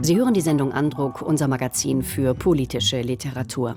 Sie hören die Sendung Andruck, unser Magazin für politische Literatur.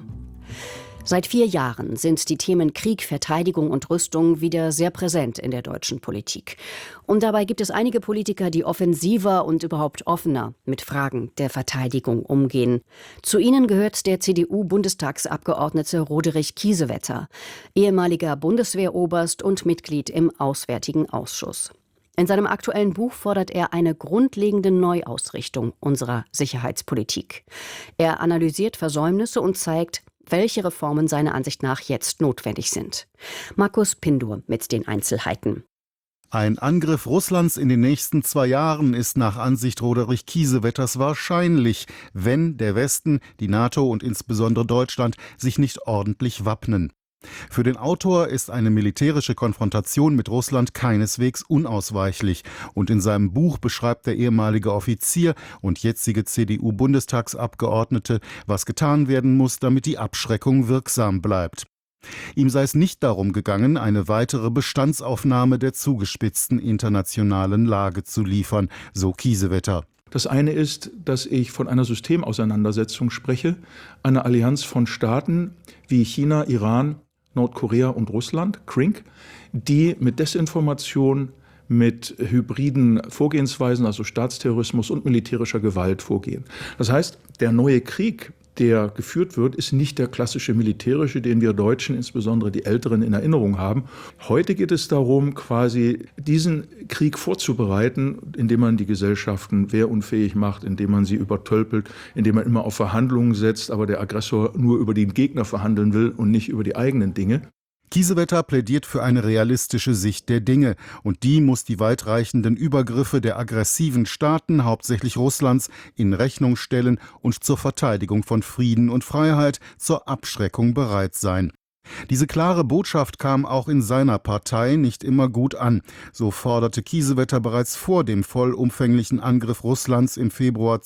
Seit 4 Jahren sind die Themen Krieg, Verteidigung und Rüstung wieder sehr präsent in der deutschen Politik. Und dabei gibt es einige Politiker, die offensiver und überhaupt offener mit Fragen der Verteidigung umgehen. Zu ihnen gehört der CDU-Bundestagsabgeordnete Roderich Kiesewetter, ehemaliger Bundeswehroberst und Mitglied im Auswärtigen Ausschuss. In seinem aktuellen Buch fordert er eine grundlegende Neuausrichtung unserer Sicherheitspolitik. Er analysiert Versäumnisse und zeigt, welche Reformen seiner Ansicht nach jetzt notwendig sind. Markus Pindur mit den Einzelheiten. Ein Angriff Russlands in den nächsten 2 Jahren ist nach Ansicht Roderich Kiesewetters wahrscheinlich, wenn der Westen, die NATO und insbesondere Deutschland sich nicht ordentlich wappnen. Für den Autor ist eine militärische Konfrontation mit Russland keineswegs unausweichlich. Und in seinem Buch beschreibt der ehemalige Offizier und jetzige CDU-Bundestagsabgeordnete, was getan werden muss, damit die Abschreckung wirksam bleibt. Ihm sei es nicht darum gegangen, eine weitere Bestandsaufnahme der zugespitzten internationalen Lage zu liefern, so Kiesewetter. Das eine ist, dass ich von einer Systemauseinandersetzung spreche, einer Allianz von Staaten wie China, Iran, Nordkorea und Russland, CRINC, die mit Desinformation, mit hybriden Vorgehensweisen, also Staatsterrorismus und militärischer Gewalt vorgehen. Das heißt, der neue Krieg, der geführt wird, ist nicht der klassische militärische, den wir Deutschen, insbesondere die Älteren, in Erinnerung haben. Heute geht es darum, quasi diesen Krieg vorzubereiten, indem man die Gesellschaften wehrunfähig macht, indem man sie übertölpelt, indem man immer auf Verhandlungen setzt, aber der Aggressor nur über den Gegner verhandeln will und nicht über die eigenen Dinge. Kiesewetter plädiert für eine realistische Sicht der Dinge, und die muss die weitreichenden Übergriffe der aggressiven Staaten, hauptsächlich Russlands, in Rechnung stellen und zur Verteidigung von Frieden und Freiheit, zur Abschreckung bereit sein. Diese klare Botschaft kam auch in seiner Partei nicht immer gut an. So forderte Kiesewetter bereits vor dem vollumfänglichen Angriff Russlands im Februar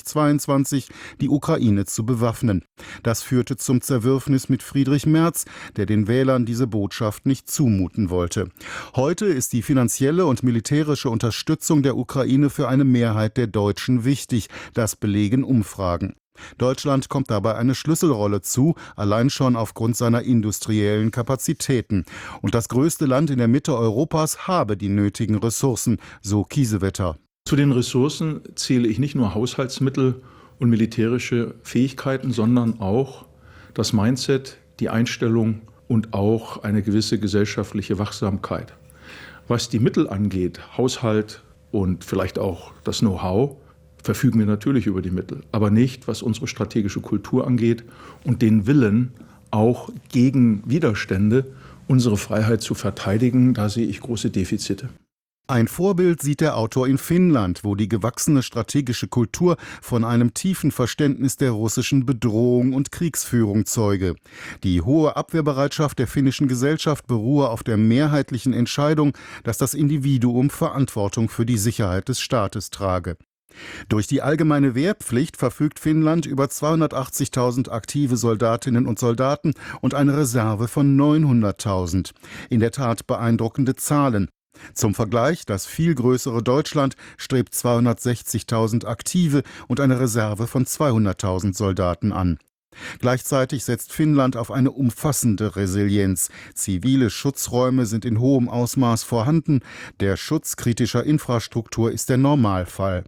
2022, die Ukraine zu bewaffnen. Das führte zum Zerwürfnis mit Friedrich Merz, der den Wählern diese Botschaft nicht zumuten wollte. Heute ist die finanzielle und militärische Unterstützung der Ukraine für eine Mehrheit der Deutschen wichtig. Das belegen Umfragen. Deutschland kommt dabei eine Schlüsselrolle zu, allein schon aufgrund seiner industriellen Kapazitäten. Und das größte Land in der Mitte Europas habe die nötigen Ressourcen, so Kiesewetter. Zu den Ressourcen zähle ich nicht nur Haushaltsmittel und militärische Fähigkeiten, sondern auch das Mindset, die Einstellung und auch eine gewisse gesellschaftliche Wachsamkeit. Was die Mittel angeht, Haushalt und vielleicht auch das Know-how, verfügen wir natürlich über die Mittel, aber nicht, was unsere strategische Kultur angeht und den Willen, auch gegen Widerstände unsere Freiheit zu verteidigen. Da sehe ich große Defizite. Ein Vorbild sieht der Autor in Finnland, wo die gewachsene strategische Kultur von einem tiefen Verständnis der russischen Bedrohung und Kriegsführung zeuge. Die hohe Abwehrbereitschaft der finnischen Gesellschaft beruhe auf der mehrheitlichen Entscheidung, dass das Individuum Verantwortung für die Sicherheit des Staates trage. Durch die allgemeine Wehrpflicht verfügt Finnland über 280.000 aktive Soldatinnen und Soldaten und eine Reserve von 900.000. In der Tat beeindruckende Zahlen. Zum Vergleich, das viel größere Deutschland strebt 260.000 aktive und eine Reserve von 200.000 Soldaten an. Gleichzeitig setzt Finnland auf eine umfassende Resilienz. Zivile Schutzräume sind in hohem Ausmaß vorhanden. Der Schutz kritischer Infrastruktur ist der Normalfall.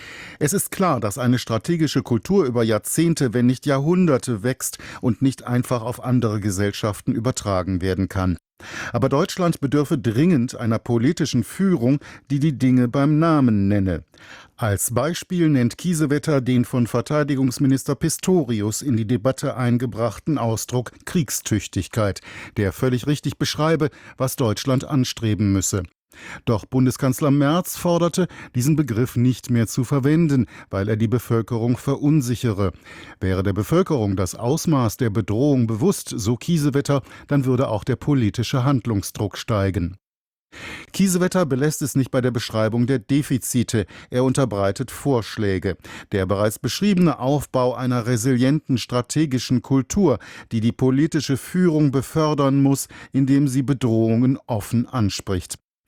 Es ist klar, dass eine strategische Kultur über Jahrzehnte, wenn nicht Jahrhunderte wächst und nicht einfach auf andere Gesellschaften übertragen werden kann. Aber Deutschland bedürfe dringend einer politischen Führung, die die Dinge beim Namen nenne. Als Beispiel nennt Kiesewetter den von Verteidigungsminister Pistorius in die Debatte eingebrachten Ausdruck Kriegstüchtigkeit, der völlig richtig beschreibe, was Deutschland anstreben müsse. Doch Bundeskanzler Merz forderte, diesen Begriff nicht mehr zu verwenden, weil er die Bevölkerung verunsichere. Wäre der Bevölkerung das Ausmaß der Bedrohung bewusst, so Kiesewetter, dann würde auch der politische Handlungsdruck steigen. Kiesewetter belässt es nicht bei der Beschreibung der Defizite, er unterbreitet Vorschläge. Der bereits beschriebene Aufbau einer resilienten strategischen Kultur, die die politische Führung befördern muss, indem sie Bedrohungen offen anspricht.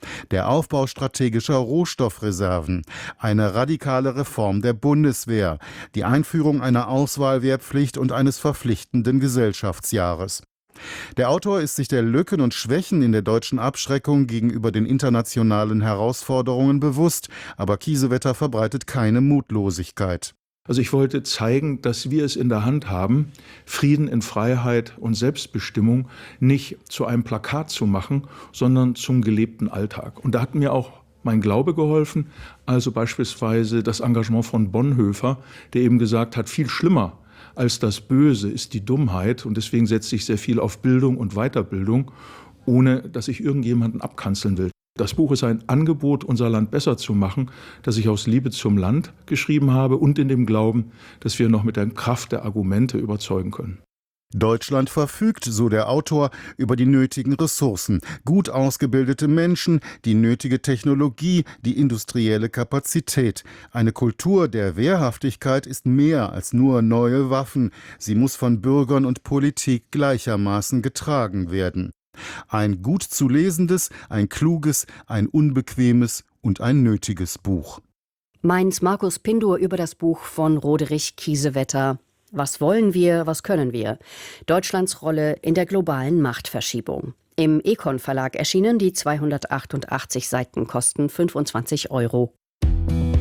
Der Aufbau strategischer Rohstoffreserven, eine radikale Reform der Bundeswehr, die Einführung einer Auswahlwehrpflicht und eines verpflichtenden Gesellschaftsjahres. Der Autor ist sich der Lücken und Schwächen in der deutschen Abschreckung gegenüber den internationalen Herausforderungen bewusst, aber Kiesewetter verbreitet keine Mutlosigkeit. Also ich wollte zeigen, dass wir es in der Hand haben, Frieden in Freiheit und Selbstbestimmung nicht zu einem Plakat zu machen, sondern zum gelebten Alltag. Und da hat mir auch mein Glaube geholfen, also beispielsweise das Engagement von Bonhoeffer, der eben gesagt hat, viel schlimmer als das Böse ist die Dummheit, und deswegen setze ich sehr viel auf Bildung und Weiterbildung, ohne dass ich irgendjemanden abkanzeln will. Das Buch ist ein Angebot, unser Land besser zu machen, das ich aus Liebe zum Land geschrieben habe und in dem Glauben, dass wir noch mit der Kraft der Argumente überzeugen können. Deutschland verfügt, so der Autor, über die nötigen Ressourcen, gut ausgebildete Menschen, die nötige Technologie, die industrielle Kapazität. Eine Kultur der Wehrhaftigkeit ist mehr als nur neue Waffen. Sie muss von Bürgern und Politik gleichermaßen getragen werden. Ein gut zu lesendes, ein kluges, ein unbequemes und ein nötiges Buch. Meint Markus Pindur über das Buch von Roderich Kiesewetter. Was wollen wir, was können wir? Deutschlands Rolle in der globalen Machtverschiebung. Im Econ Verlag erschienen, die 288 Seiten kosten 25 €.